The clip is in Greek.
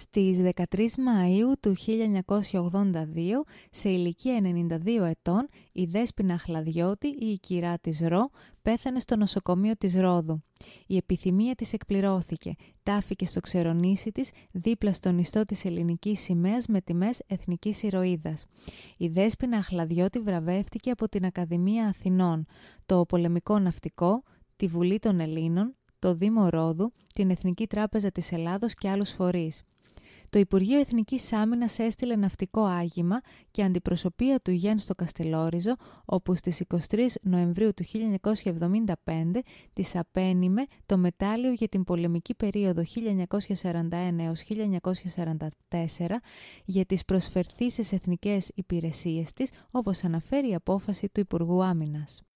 Στις 13 Μαΐου του 1982, σε ηλικία 92 ετών, η Δέσποινα Αχλαδιώτη, η κυρά της Ρο, πέθανε στο νοσοκομείο της Ρόδου. Η επιθυμία της εκπληρώθηκε. Τάφηκε στο ξερονήσι της, δίπλα στον ιστό της ελληνικής σημαίας με τιμές εθνικής ηρωίδας. Η Δέσποινα Αχλαδιώτη βραβεύτηκε από την Ακαδημία Αθηνών, το Πολεμικό Ναυτικό, τη Βουλή των Ελλήνων, το Δήμο Ρόδου, την Εθνική Τράπεζα της Ελλάδος και άλλους φορείς. Το Υπουργείο Εθνικής Άμυνας έστειλε ναυτικό άγημα και αντιπροσωπεία του Γεν στο Καστελόριζο, όπου στις 23 Νοεμβρίου του 1975 της απένιμε το μετάλλιο για την πολεμική περίοδο 1941 έως 1944 για τις προσφερθήσεις εθνικές υπηρεσίες της, όπως αναφέρει η απόφαση του Υπουργού Άμυνας.